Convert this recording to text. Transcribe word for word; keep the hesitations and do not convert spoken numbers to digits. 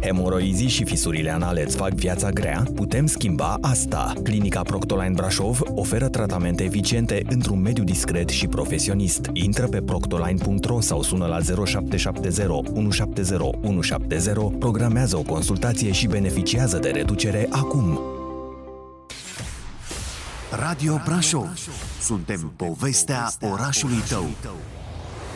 Hemoroizii și fisurile anale îți fac viața grea? Putem schimba asta. Clinica Proctoline Brașov oferă tratamente eficiente într-un mediu discret și profesionist. Intră pe proctoline punct ro sau sună la zero șapte șapte zero unu șapte zero unu șapte zero, programează o consultație și beneficiază de reducere acum. Radio Brașov. Suntem povestea orașului tău.